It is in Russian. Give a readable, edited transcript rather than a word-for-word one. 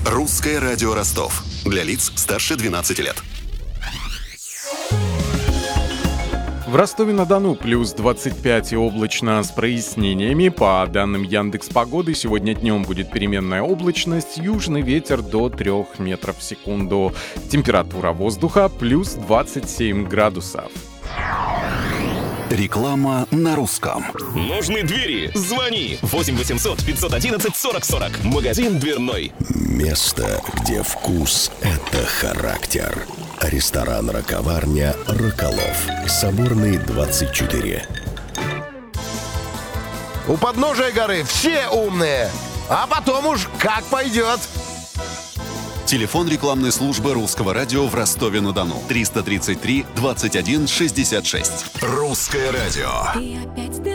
Русское радио Ростов. Для лиц старше 12 лет. В Ростове-на-Дону плюс 25 и облачно с прояснениями. По данным Яндекс.Погоды, сегодня днем будет переменная облачность, южный ветер до 3 метров в секунду. Температура воздуха плюс 27 градусов. Реклама на русском. Нужны двери? Звони 8 800 511 40 40. Магазин дверной. Место, где вкус — это характер. Ресторан-роковарня «Роколов». Соборный, 24. У подножия горы все умные, а потом уж как пойдет. Телефон рекламной службы Русского радио в Ростове-на-Дону. 333 21 66. Русское радио.